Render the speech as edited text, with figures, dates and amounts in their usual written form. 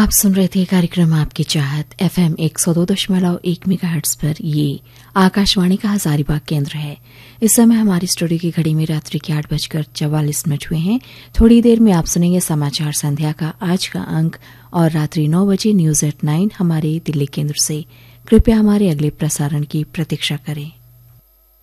आप सुन रहे थे कार्यक्रम आपकी चाहत FM 102.1 मेगाहर्ट्ज पर। ये आकाशवाणी का हजारीबाग केंद्र है। इस समय हमारी स्टूडियो की घड़ी में रात्रि के 8:44 हुए हैं। थोड़ी देर में आप सुनेंगे समाचार संध्या का आज का अंक और रात्रि 9 बजे न्यूज एट 9 हमारे दिल्ली केंद्र से। कृपया हमारे अगले प्रसारण की प्रतीक्षा करें।